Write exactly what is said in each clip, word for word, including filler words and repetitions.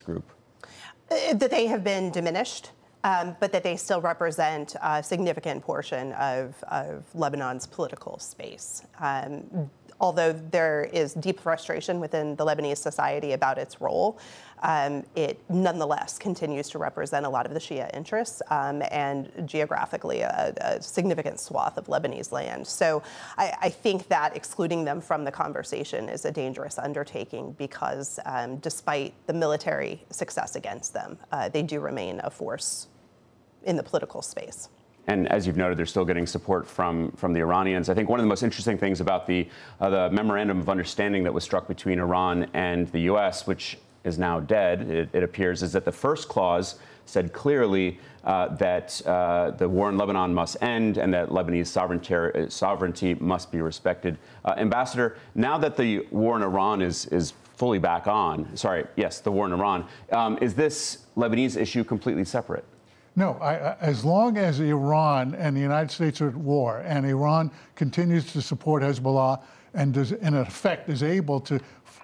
group? Uh, that they have been diminished, um, but that they still represent a significant portion of, of Lebanon's political space. Um, although there is deep frustration within the Lebanese society about its role, um, it nonetheless continues to represent a lot of the Shia interests um, and geographically a, a significant swath of Lebanese land. So I, I think that excluding them from the conversation is a dangerous undertaking because um, despite the military success against them, uh, they do remain a force in the political space. And as you've noted, they're still getting support from, from the Iranians. I think one of the most interesting things about the, uh, the memorandum of understanding that was struck between Iran and the U S, which is now dead, it, it appears, is that the first clause said clearly uh, that uh, the war in Lebanon must end and that Lebanese sovereignty, sovereignty must be respected. Uh, Ambassador, now that the war in Iran is, is fully back on, sorry, yes, the war in Iran, um, is this Lebanese issue completely separate? No, I, I, as long as Iran and the United States are at war and Iran continues to support Hezbollah and does, in effect is able to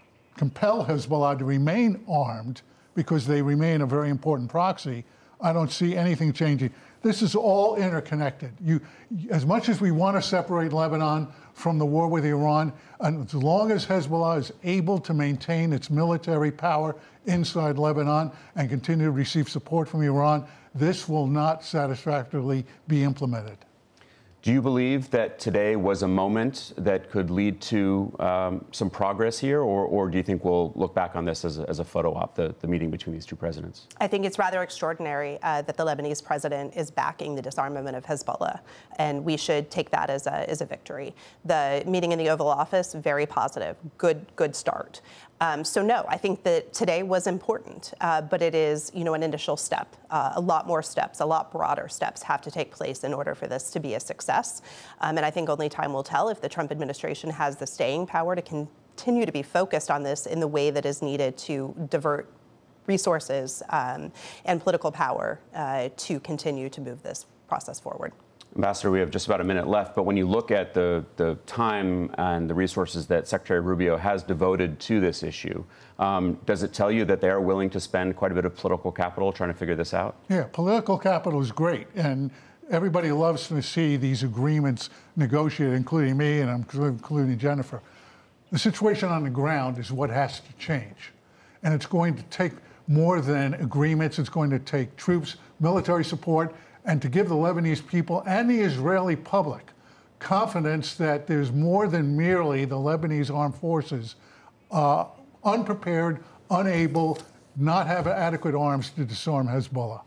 compel Hezbollah to remain armed because they remain a very important proxy, I don't see anything changing. This is all interconnected. You, as much as we want to separate Lebanon from the war with Iran, and as long as Hezbollah is able to maintain its military power inside Lebanon and continue to receive support from Iran, this will not satisfactorily be implemented. Do you believe that today was a moment that could lead to um, some progress here, or, or do you think we'll look back on this as a, as a photo op, the, the meeting between these two presidents? I think it's rather extraordinary uh, that the Lebanese president is backing the disarmament of Hezbollah, and we should take that as a, as a victory. The meeting in the Oval Office, very positive, good, good start. Um, so no, I think that today was important, uh, but it is, you know, an initial step. Uh, a lot more steps, a lot broader steps have to take place in order for this to be a success. Um, and I think only time will tell if the Trump administration has the staying power to continue to be focused on this in the way that is needed to divert resources um, and political power uh, to continue to move this process forward. Ambassador, we have just about a minute left, but when you look at the, the time and the resources that Secretary Rubio has devoted to this issue, um, does it tell you that they are willing to spend quite a bit of political capital trying to figure this out? Yeah, political capital is great, and everybody loves to see these agreements negotiated, including me and including Jennifer. The situation on the ground is what has to change, and it's going to take more than agreements. It's going to take troops, military support, and to give the Lebanese people and the Israeli public confidence that there's more than merely the Lebanese armed forces uh, unprepared, unable, not have adequate arms to disarm Hezbollah.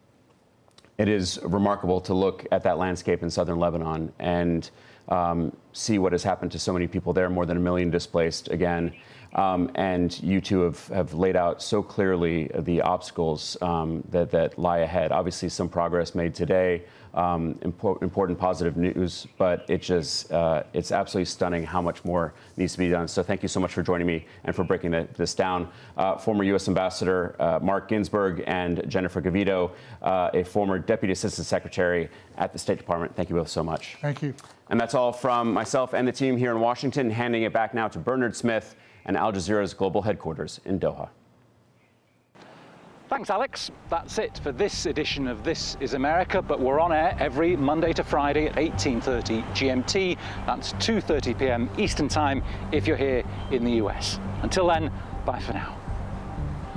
It is remarkable to look at that landscape in southern Lebanon and um, see what has happened to so many people there, more than a million displaced again. Um, and you two have, have laid out so clearly the obstacles um, that, that lie ahead. Obviously, some progress made today, um, impor important positive news, but it just, uh, it's absolutely stunning how much more needs to be done. So thank you so much for joining me and for breaking the, this down. Uh, former U S Ambassador uh, Mark Ginsburg and Jennifer Gavito, uh, a former Deputy Assistant Secretary at the State Department. Thank you both so much. Thank you. And that's all from myself and the team here in Washington, handing it back now to Bernard Smith and Al Jazeera's global headquarters in Doha. Thanks, Alex. That's it for this edition of This is America, but we're on air every Monday to Friday at eighteen thirty G M T. That's two thirty p m Eastern Time if you're here in the U S. Until then, bye for now.